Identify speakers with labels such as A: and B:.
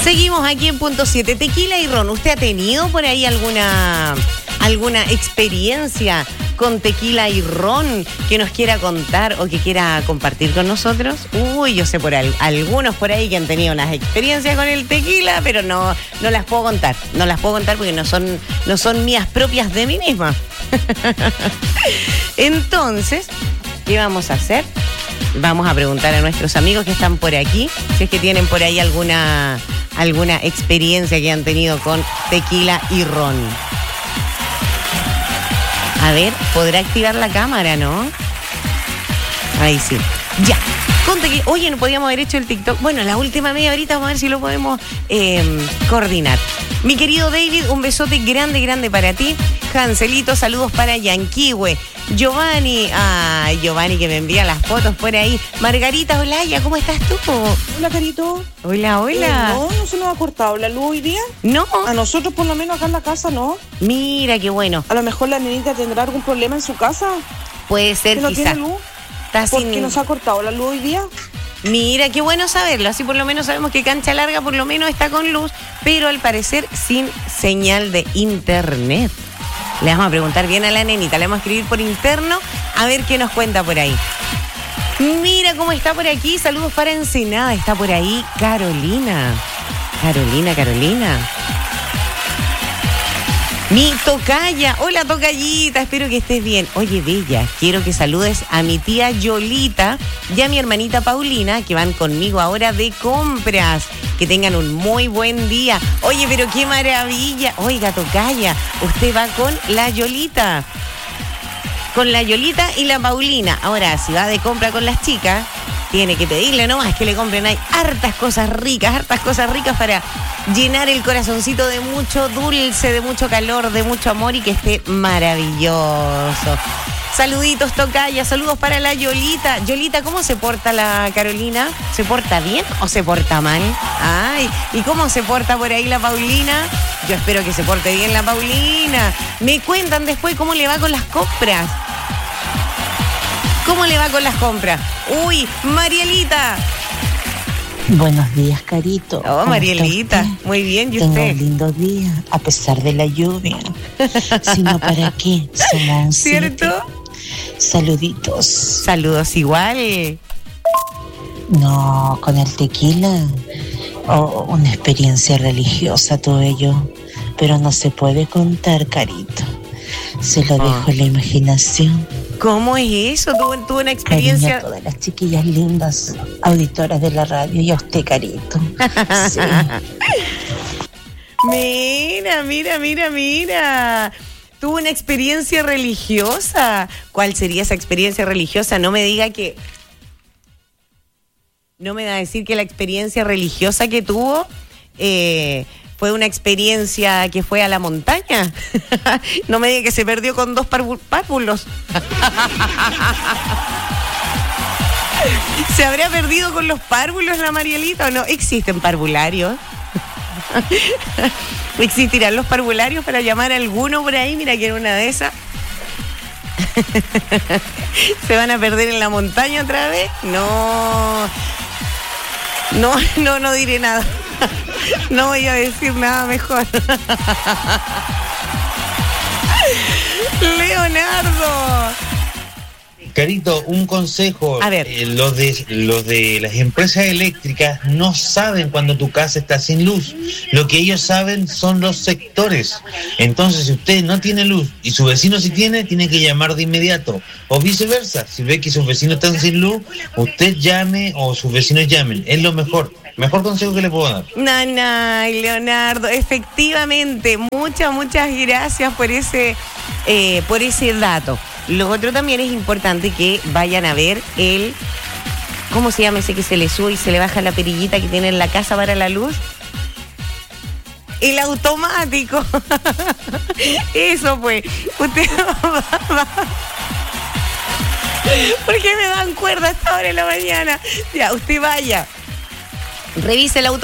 A: Seguimos aquí en punto 7. Tequila y ron. ¿Usted ha tenido por ahí alguna experiencia con tequila y ron que nos quiera contar o que quiera compartir con nosotros? Uy, yo sé por algunos por ahí que han tenido unas experiencias con el tequila, pero no las puedo contar. No las puedo contar porque no son mías propias de mí misma. Entonces, ¿qué vamos a hacer? Vamos a preguntar a nuestros amigos que están por aquí, si es que tienen por ahí alguna experiencia que han tenido con tequila y ron. A ver, ¿podrá activar la cámara, no? Ahí sí. Ya. Oye, no podíamos haber hecho el TikTok. Bueno, la última media horita vamos a ver si lo podemos coordinar. Mi querido David, un besote grande, grande para ti. Hanselito, saludos para Yanquihue. Giovanni, Giovanni que me envía las fotos por ahí. Margarita Olaya, ¿cómo estás tú?
B: Hola, Carito.
A: Hola, hola.
B: No se nos ha cortado la luz hoy día.
A: No.
B: A nosotros por lo menos acá en la casa, ¿no?
A: Mira, qué bueno.
B: A lo mejor la nenita tendrá algún problema en su casa.
A: Puede ser,
B: que no
A: quizás.
B: tiene luz. ¿Por qué nos ha cortado la luz hoy día?
A: Mira, qué bueno saberlo. Así por lo menos sabemos que Cancha Larga por lo menos está con luz, pero al parecer sin señal de internet. Le vamos a preguntar bien a la nenita, le vamos a escribir por interno a ver qué nos cuenta por ahí. Mira cómo está por aquí. Saludos para Ensenada. Está por ahí Carolina. Carolina. Mi tocaya. Hola, tocayita. Espero que estés bien. Oye, bella, quiero que saludes a mi tía Yolita y a mi hermanita Paulina, que van conmigo ahora de compras. Que tengan un muy buen día. Oye, pero qué maravilla. Oiga, tocaya, usted va con la Yolita. Con la Yolita y la Paulina. Ahora, si va de compra con las chicas, tiene que pedirle nomás que le compren ahí hartas cosas ricas para llenar el corazoncito de mucho dulce, de mucho calor, de mucho amor y que esté maravilloso. Saluditos, tocaya, saludos para la Yolita. Yolita, ¿cómo se porta la Carolina? ¿Se porta bien o se porta mal? Ay, ¿y cómo se porta por ahí la Paulina? Yo espero que se porte bien la Paulina. Me cuentan después cómo le va con las compras. ¿Cómo le va con las compras? Uy, Marielita.
C: Buenos días, Carito.
A: Oh, Marielita. Muy bien, ¿y usted?
C: Tengo un lindo día, a pesar de la lluvia. Sino para qué, somos
A: ¿cierto?
C: 7. Saluditos.
A: Saludos igual.
C: No, con el tequila. Una experiencia religiosa tuve yo. Pero no se puede contar, Carito. Se lo dejo en la imaginación.
A: ¿Cómo es eso? ¿Tuvo una experiencia?
C: Cariño a todas las chiquillas lindas, auditoras de la radio, y a usted, Carito. Sí.
A: Mira. Tuvo una experiencia religiosa. ¿Cuál sería esa experiencia religiosa? No me diga que... No me va a decir que la experiencia religiosa que tuvo... ¿Fue una experiencia que fue a la montaña? No me diga que se perdió con 2 párvulos. ¿Se habría perdido con los párvulos la Marielita o no? ¿Existen parvularios? ¿Existirán los parvularios para llamar a alguno por ahí? Mira que era una de esas. ¿Se van a perder en la montaña otra vez? No diré nada. No voy a decir nada mejor. Leonardo.
D: Carito, un consejo.
A: A ver.
D: Los de las empresas eléctricas no saben cuando tu casa está sin luz. Lo que ellos saben son los sectores. Entonces, si usted no tiene luz y su vecino sí tiene que llamar de inmediato. O viceversa. Si ve que sus vecinos están sin luz, usted llame o sus vecinos llamen. Es lo mejor. Mejor consejo que le puedo dar.
A: Leonardo, efectivamente, muchas gracias por ese dato. Lo otro también es importante que vayan a ver ¿cómo se llama ese que se le sube y se le baja la perillita que tiene en la casa para la luz? El automático. Eso pues. Usted va. ¿Por qué me dan cuerda a esta hora de la mañana? Ya, usted vaya. Revise el auto.